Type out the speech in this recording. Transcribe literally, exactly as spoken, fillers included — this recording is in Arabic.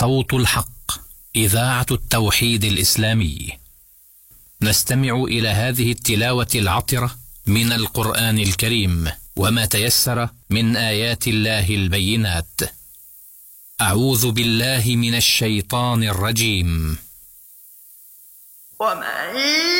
صوت الحق، إذاعة التوحيد الإسلامي. نستمع إلى هذه التلاوة العطرة من القرآن الكريم وما تيسر من آيات الله البينات. أعوذ بالله من الشيطان الرجيم. ومن